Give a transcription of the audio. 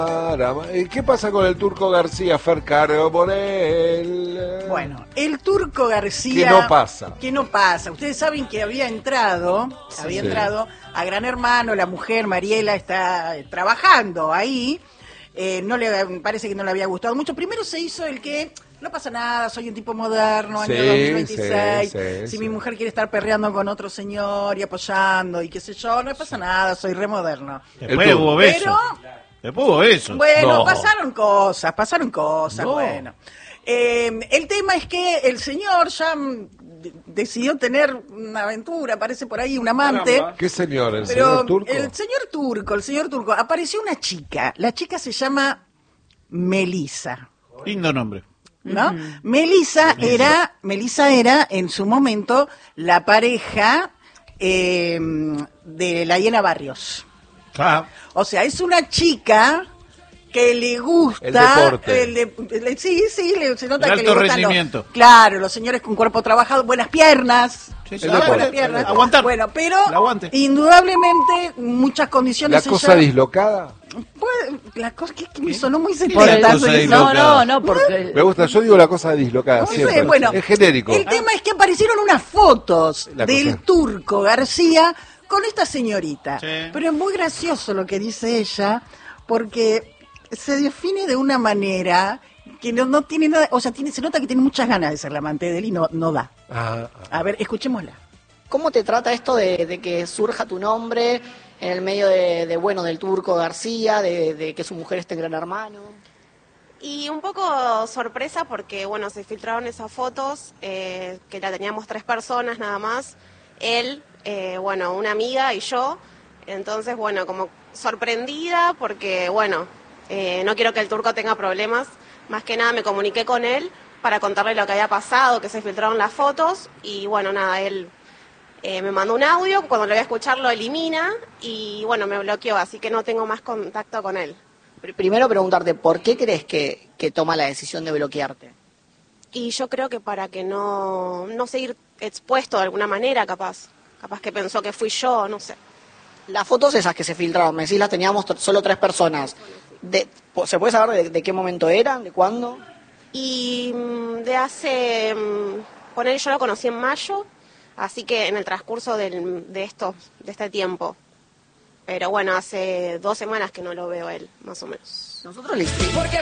¿Qué pasa con el Turco García, Fer Carbonell? Bueno, el Turco García... ¿Qué no pasa? Ustedes saben que había entrado a Gran Hermano, la mujer Mariela está trabajando ahí. Parece que no le había gustado mucho. Primero se hizo el que... No pasa nada, soy un tipo moderno, año 2026. Si mi mujer quiere estar perreando con otro señor y apoyando y qué sé yo, no pasa nada, soy re moderno. Después hubo beso. Después hubo eso. Bueno, No. pasaron cosas, No. bueno. El tema es que el señor ya decidió tener una aventura, parece por ahí un amante. Caramba. ¿Qué señor? ¿El Pero señor Turco? el señor Turco, apareció una chica. La chica se llama Melisa, Lindo nombre. ¿no? Melisa era en su momento la pareja de la Hiena Barrios. Ah, O sea, es una chica que le gusta El deporte. se nota El que alto le gustan rendimiento. claro, los señores con cuerpo trabajado, buenas piernas. Sí, sí, ¿no? el Buenas deporte. piernas. Aguantar. Bueno, pero El aguante. indudablemente muchas ¿La condiciones cosa dislocada? la cosa que me sonó muy Por setenta. el- cosa eso. dislocada. No, porque... Me gusta, yo digo la cosa dislocada No sé, siempre. bueno, Es genérico. el tema es que aparecieron unas fotos La del cosa. Turco García con esta señorita. Sí. Pero es muy gracioso lo que dice ella, porque se define de una manera que no tiene nada, o sea, se nota que tiene muchas ganas de ser la amante de él y no da. A ver, escuchémosla. ¿Cómo te trata esto de que surja tu nombre en el medio del Turco García, de que su mujer esté en Gran Hermano? Y un poco sorpresa porque, bueno, se filtraron esas fotos, que la teníamos 3 personas nada más, él, bueno, una amiga y yo, entonces, bueno, como sorprendida porque, bueno, no quiero que el Turco tenga problemas, más que nada me comuniqué con él para contarle lo que había pasado, que se filtraron las fotos, y bueno, nada, él me mandó un audio, cuando lo voy a escuchar lo elimina, y bueno, me bloqueó, así que no tengo más contacto con él. Primero preguntarte, ¿por qué crees que toma la decisión de bloquearte? Y yo creo que para que no seguir expuesto de alguna manera, capaz que pensó que fui yo, no sé. Las fotos esas que se filtraron, me decís, las teníamos solo 3 personas. ¿Se puede saber de qué momento eran, de cuándo? Y de hace, poner yo lo conocí en mayo, así que en el transcurso de este tiempo. Pero bueno, hace 2 semanas que no lo veo a él, más o menos. Nosotros le